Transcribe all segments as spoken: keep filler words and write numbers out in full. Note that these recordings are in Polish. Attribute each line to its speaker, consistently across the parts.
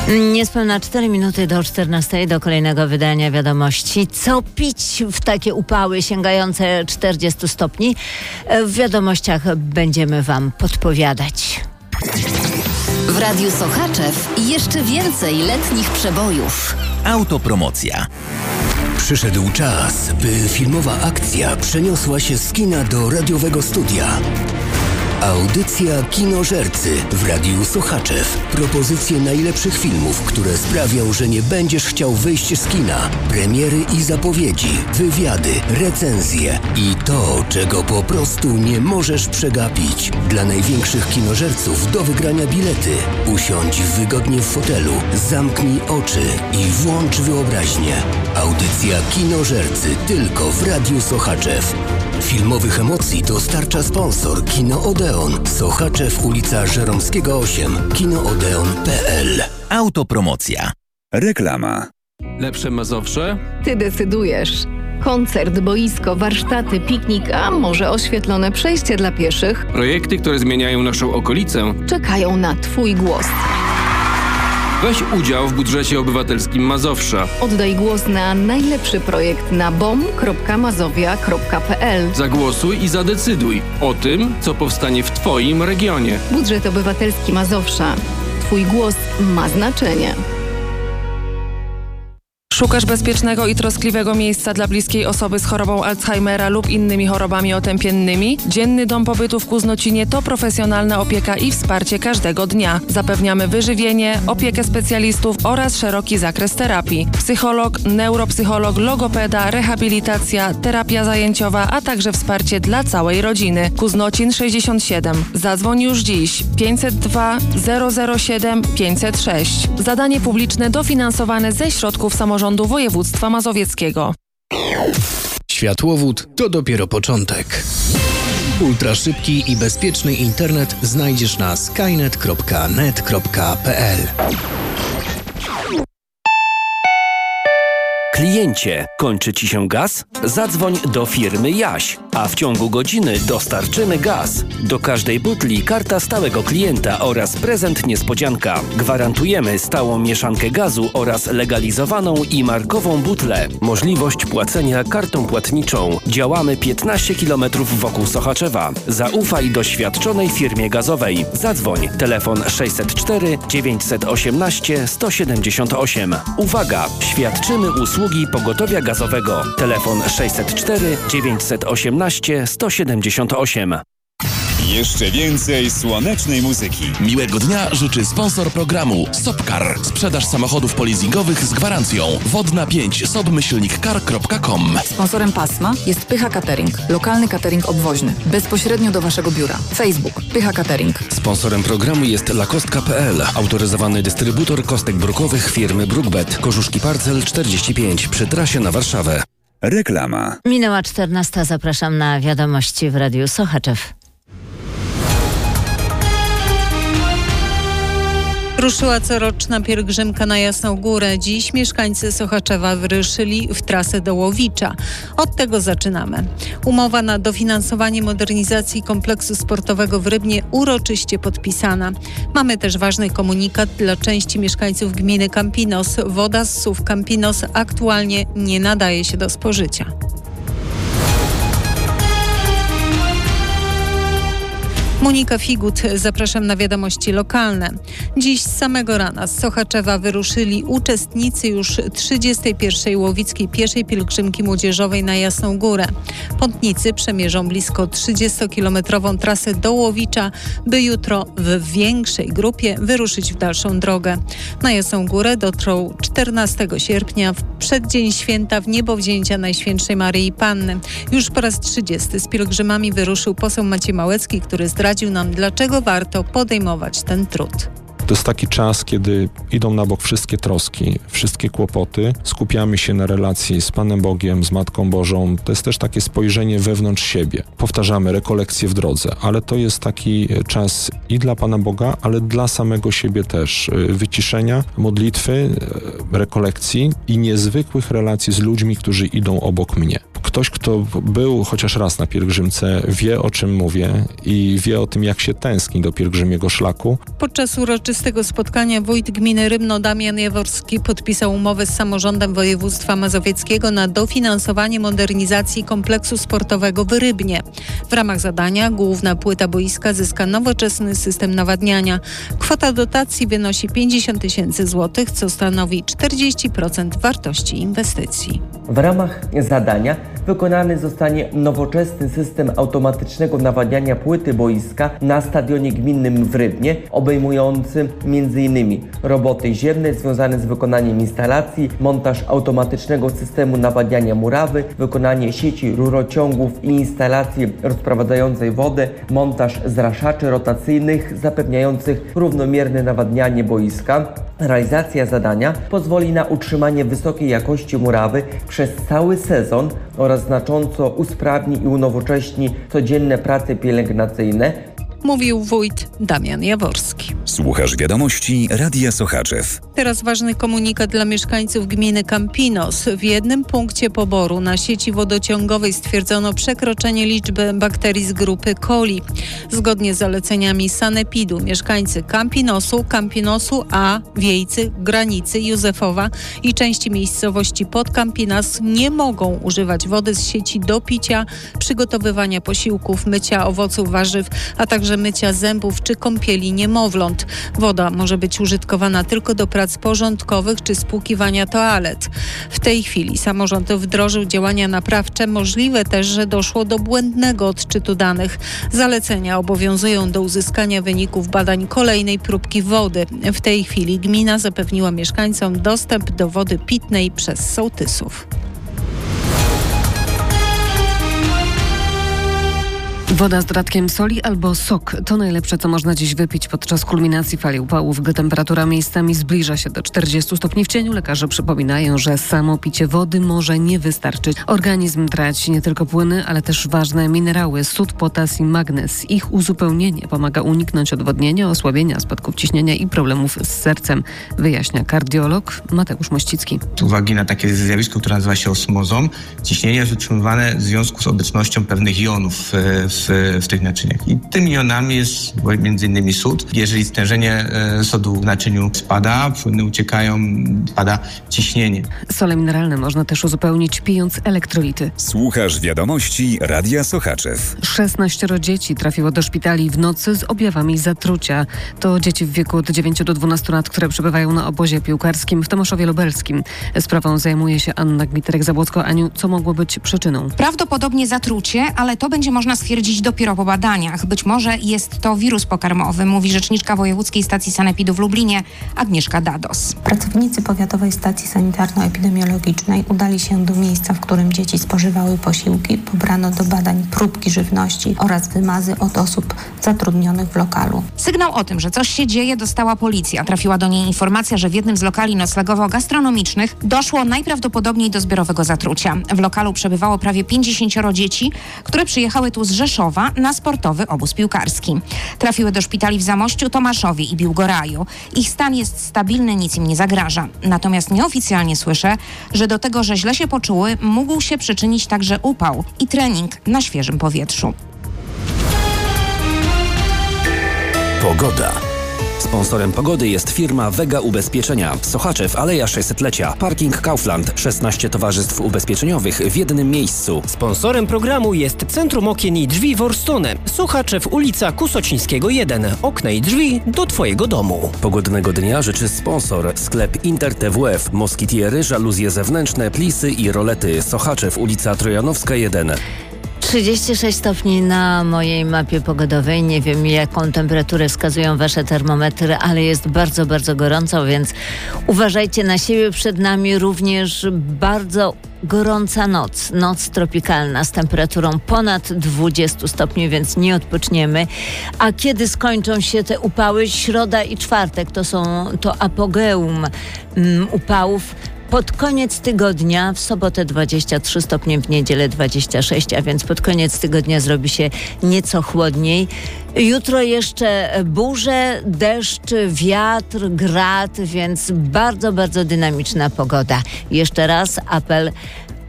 Speaker 1: Niespełna cztery minuty do czternastej, do kolejnego wydania wiadomości. Co pić w takie upały sięgające czterdziestu stopni? W wiadomościach będziemy Wam podpowiadać.
Speaker 2: W Radiu Sochaczew jeszcze więcej letnich przebojów.
Speaker 3: Autopromocja.
Speaker 4: Przyszedł czas, by filmowa akcja przeniosła się z kina do radiowego studia. Audycja Kinożercy w Radiu Sochaczew. Propozycje najlepszych filmów, które sprawią, że nie będziesz chciał wyjść z kina. Premiery i zapowiedzi, wywiady, recenzje i to, czego po prostu nie możesz przegapić. Dla największych kinożerców do wygrania bilety. Usiądź wygodnie w fotelu, zamknij oczy i włącz wyobraźnię. Audycja Kinożercy tylko w Radiu Sochaczew. Filmowych emocji dostarcza sponsor Kino Odeon. Sochaczew, ulica Żeromskiego osiem. kinoodeon kropka p l.
Speaker 3: Autopromocja.
Speaker 5: Reklama.
Speaker 6: Lepsze Mazowsze?
Speaker 7: Ty decydujesz. Koncert, boisko, warsztaty, piknik, a może oświetlone przejście dla pieszych?
Speaker 6: Projekty, które zmieniają naszą okolicę,
Speaker 7: czekają na Twój głos.
Speaker 6: Weź udział w budżecie obywatelskim Mazowsza.
Speaker 7: Oddaj głos na najlepszy projekt na bom kropka mazowia kropka p l.
Speaker 6: Zagłosuj i zadecyduj o tym, co powstanie w Twoim regionie.
Speaker 7: Budżet obywatelski Mazowsza. Twój głos ma znaczenie.
Speaker 8: Szukasz bezpiecznego i troskliwego miejsca dla bliskiej osoby z chorobą Alzheimera lub innymi chorobami otępiennymi? Dzienny Dom Pobytu w Kuznocinie to profesjonalna opieka i wsparcie każdego dnia. Zapewniamy wyżywienie, opiekę specjalistów oraz szeroki zakres terapii. Psycholog, neuropsycholog, logopeda, rehabilitacja, terapia zajęciowa, a także wsparcie dla całej rodziny. Kuznocin sześćdziesiąt siedem. Zadzwoń już dziś pięćset dwa zero zero siedem pięćset sześć. Zadanie publiczne dofinansowane ze środków samorządu Województwa Mazowieckiego.
Speaker 9: Światłowód to dopiero początek. Ultraszybki i bezpieczny internet znajdziesz na skynet kropka net kropka p l.
Speaker 10: Kliencie, kończy Ci się gaz? Zadzwoń do firmy Jaś, a w ciągu godziny dostarczymy gaz. Do każdej butli karta stałego klienta oraz prezent niespodzianka. Gwarantujemy stałą mieszankę gazu oraz legalizowaną i markową butlę. Możliwość płacenia kartą płatniczą. Działamy piętnaście kilometrów wokół Sochaczewa. Zaufaj doświadczonej firmie gazowej. Zadzwoń. Telefon sześćset cztery dziewięćset osiemnaście sto siedemdziesiąt osiem. Uwaga! Świadczymy usługi pogotowia gazowego. Telefon sześćset cztery dziewięćset osiemnaście sto siedemdziesiąt osiem.
Speaker 5: Jeszcze więcej słonecznej muzyki.
Speaker 3: Miłego dnia życzy sponsor programu Sopcar. Sprzedaż samochodów polizingowych z gwarancją. Wodna pięć sobmyślnik car kropka com.
Speaker 11: Sponsorem pasma jest Pycha Catering. Lokalny catering obwoźny. Bezpośrednio do Waszego biura. Facebook Pycha Catering.
Speaker 12: Sponsorem programu jest lakostka kropka p l. Autoryzowany dystrybutor kostek brukowych firmy Brookbet. Korzuszki Parcel czterdzieści pięć przy trasie na Warszawę.
Speaker 5: Reklama.
Speaker 1: Minęła czternasta. Zapraszam na wiadomości w Radiu Sochaczew.
Speaker 13: Ruszyła coroczna pielgrzymka na Jasną Górę. Dziś mieszkańcy Sochaczewa wyruszyli w trasę do Łowicza. Od tego zaczynamy. Umowa na dofinansowanie modernizacji kompleksu sportowego w Rybnie uroczyście podpisana. Mamy też ważny komunikat dla części mieszkańców gminy Campinos. Woda z Sów Campinos aktualnie nie nadaje się do spożycia. Monika Figut, zapraszam na wiadomości lokalne. Dziś z samego rana z Sochaczewa wyruszyli uczestnicy już trzydziestej pierwszej łowickiej pieszej pielgrzymki młodzieżowej na Jasną Górę. Pątnicy przemierzą blisko trzydziestokilometrową trasę do Łowicza, by jutro w większej grupie wyruszyć w dalszą drogę. Na Jasną Górę dotrą czternastego sierpnia, w przeddzień święta w niebowzięcia Najświętszej Maryi Panny. Już po raz trzydziesty z pielgrzymami wyruszył poseł Maciej Małecki, który zdradził nam, dlaczego warto podejmować ten trud.
Speaker 14: To jest taki czas, kiedy idą na bok wszystkie troski, wszystkie kłopoty. Skupiamy się na relacji z Panem Bogiem, z Matką Bożą. To jest też takie spojrzenie wewnątrz siebie. Powtarzamy rekolekcje w drodze, ale to jest taki czas i dla Pana Boga, ale dla samego siebie też. Wyciszenia, modlitwy, rekolekcji i niezwykłych relacji z ludźmi, którzy idą obok mnie. Ktoś, kto był chociaż raz na pielgrzymce, wie, o czym mówię i wie o tym, jak się tęskni do pielgrzymiego szlaku.
Speaker 13: Podczas uroczystego spotkania wójt gminy Rybno Damian Jaworski podpisał umowę z samorządem województwa mazowieckiego na dofinansowanie modernizacji kompleksu sportowego w Rybnie. W ramach zadania główna płyta boiska zyska nowoczesny system nawadniania. Kwota dotacji wynosi pięćdziesiąt tysięcy złotych, co stanowi czterdzieści procent wartości inwestycji.
Speaker 15: W ramach zadania wykonany zostanie nowoczesny system automatycznego nawadniania płyty boiska na stadionie gminnym w Rybnie, obejmujący między innymi roboty ziemne związane z wykonaniem instalacji, montaż automatycznego systemu nawadniania murawy, wykonanie sieci rurociągów i instalacji rozprowadzającej wodę, montaż zraszaczy rotacyjnych zapewniających równomierne nawadnianie boiska. Realizacja zadania pozwoli na utrzymanie wysokiej jakości murawy przez cały sezon oraz znacząco usprawni i unowocześni codzienne prace pielęgnacyjne.
Speaker 13: Mówił wójt Damian Jaworski.
Speaker 5: Słuchasz wiadomości Radia Sochaczew.
Speaker 13: Teraz ważny komunikat dla mieszkańców gminy Campinos. W jednym punkcie poboru na sieci wodociągowej stwierdzono przekroczenie liczby bakterii z grupy coli. Zgodnie z zaleceniami sanepidu mieszkańcy Campinosu, Campinosu A, Wiejcy, Granicy, Józefowa i części miejscowości pod Campinas nie mogą używać wody z sieci do picia, przygotowywania posiłków, mycia owoców, warzyw, a także mycia zębów czy kąpieli niemowląt. Woda może być użytkowana tylko do prac porządkowych czy spłukiwania toalet. W tej chwili samorząd wdrożył działania naprawcze. Możliwe też, że doszło do błędnego odczytu danych. Zalecenia obowiązują do uzyskania wyników badań kolejnej próbki wody. W tej chwili gmina zapewniła mieszkańcom dostęp do wody pitnej przez sołtysów.
Speaker 16: Woda z dodatkiem soli albo sok to najlepsze, co można dziś wypić podczas kulminacji fali upałów, gdy temperatura miejscami zbliża się do czterdziestu stopni w cieniu. Lekarze przypominają, że samo picie wody może nie wystarczyć. Organizm traci nie tylko płyny, ale też ważne minerały, sód, potas i magnez. Ich uzupełnienie pomaga uniknąć odwodnienia, osłabienia, spadków ciśnienia i problemów z sercem, wyjaśnia kardiolog Mateusz Mościcki.
Speaker 17: Z uwagi na takie zjawisko, które nazywa się osmozą, ciśnienie jest utrzymywane w związku z obecnością pewnych jonów w W, w tych naczyniach. I tymi jonami jest między innymi sód. Jeżeli stężenie e, sodu w naczyniu spada, płyny uciekają, spada ciśnienie.
Speaker 16: Sole mineralne można też uzupełnić pijąc elektrolity.
Speaker 5: Słuchasz wiadomości Radia Sochaczew.
Speaker 16: szesnaścioro dzieci trafiło do szpitali w nocy z objawami zatrucia. To dzieci w wieku od dziewięciu do dwunastu lat, które przebywają na obozie piłkarskim w Tomoszowie Lubelskim. Sprawą zajmuje się Anna Gmiterek-Zabłocko. Aniu, co mogło być przyczyną?
Speaker 18: Prawdopodobnie zatrucie, ale to będzie można stwierdzić dopiero po badaniach. Być może jest to wirus pokarmowy, mówi rzeczniczka Wojewódzkiej Stacji Sanepidu w Lublinie Agnieszka Dados.
Speaker 19: Pracownicy Powiatowej Stacji Sanitarno-Epidemiologicznej udali się do miejsca, w którym dzieci spożywały posiłki. Pobrano do badań próbki żywności oraz wymazy od osób zatrudnionych w lokalu.
Speaker 18: Sygnał o tym, że coś się dzieje, dostała policja. Trafiła do niej informacja, że w jednym z lokali noclegowo-gastronomicznych doszło najprawdopodobniej do zbiorowego zatrucia. W lokalu przebywało prawie pięćdziesięcioro dzieci, które przyjechały tu z Rzeszowa na sportowy obóz piłkarski. Trafiły do szpitali w Zamościu, Tomaszowie i Biłgoraju. Ich stan jest stabilny, nic im nie zagraża. Natomiast nieoficjalnie słyszę, że do tego, że źle się poczuły, mógł się przyczynić także upał i trening na świeżym powietrzu.
Speaker 5: Pogoda.
Speaker 10: Sponsorem pogody jest firma Vega Ubezpieczenia. Sochaczew, Aleja sześćsetlecia. Parking Kaufland. szesnaście towarzystw ubezpieczeniowych w jednym miejscu.
Speaker 20: Sponsorem programu jest Centrum Okien i Drzwi Worstone. Sochaczew, ulica Kusocińskiego jeden. Okna i drzwi do Twojego domu.
Speaker 10: Pogodnego dnia życzy sponsor. Sklep Inter T W F. Moskitiery, żaluzje zewnętrzne, plisy i rolety. Sochaczew, ulica Trojanowska jeden.
Speaker 1: trzydzieści sześć stopni na mojej mapie pogodowej. Nie wiem, jaką temperaturę wskazują wasze termometry, ale jest bardzo, bardzo gorąco, więc uważajcie na siebie. Przed nami również bardzo gorąca noc. Noc tropikalna z temperaturą ponad dwudziestu stopni, więc nie odpoczniemy. A kiedy skończą się te upały? Środa i czwartek to są to apogeum um, upałów. Pod koniec tygodnia, w sobotę dwadzieścia trzy stopnie, w niedzielę dwadzieścia sześć, a więc pod koniec tygodnia zrobi się nieco chłodniej. Jutro jeszcze burze, deszcz, wiatr, grad, więc bardzo, bardzo dynamiczna pogoda. Jeszcze raz apel: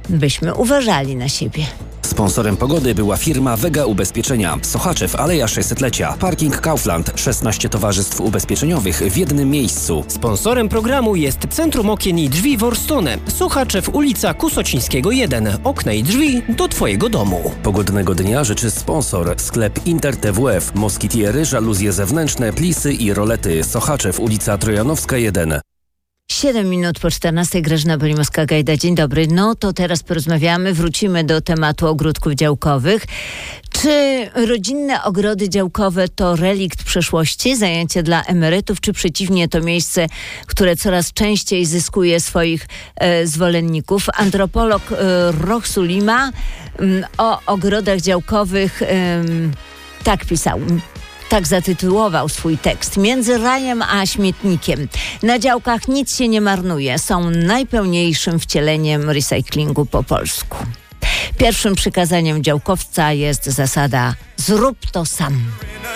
Speaker 1: byśmy uważali na siebie.
Speaker 10: Sponsorem pogody była firma Vega Ubezpieczenia. Sochaczew, Aleja sześćsetlecia. Parking Kaufland. szesnaście towarzystw ubezpieczeniowych w jednym miejscu.
Speaker 20: Sponsorem programu jest Centrum Okien i Drzwi Worstone. Sochaczew, ulica Kusocińskiego jeden. Okna i drzwi do Twojego domu.
Speaker 10: Pogodnego dnia życzy sponsor. Sklep Inter T W F. Moskitiery, żaluzje zewnętrzne, plisy i rolety. Sochaczew, ulica Trojanowska jeden.
Speaker 1: siedem minut po czternastej. Grażyna Bolimowska-Gajda. Dzień dobry. No to teraz porozmawiamy, wrócimy do tematu ogródków działkowych. Czy rodzinne ogrody działkowe to relikt przeszłości, zajęcie dla emerytów, czy przeciwnie to miejsce, które coraz częściej zyskuje swoich e, zwolenników? Antropolog e, Rochsulima m, o ogrodach działkowych e, tak pisał. Tak zatytułował swój tekst. Między rajem a śmietnikiem. Na działkach nic się nie marnuje. Są najpełniejszym wcieleniem recyklingu po polsku. Pierwszym przykazaniem działkowca jest zasada: zrób to sam.